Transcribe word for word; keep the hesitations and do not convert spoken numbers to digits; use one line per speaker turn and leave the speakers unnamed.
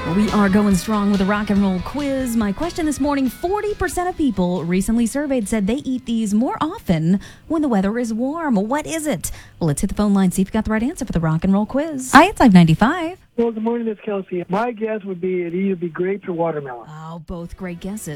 We are going strong with a rock and roll quiz. My question this morning, forty percent of people recently surveyed said they eat these more often when the weather is warm. What is it? Well, let's hit the phone line, see if you got the right answer for the rock and roll quiz. Hi, it's five ninety-five.
Well, good morning, Miss Kelsey. My guess would be it'd either be grapes or watermelon.
Oh, both great guesses.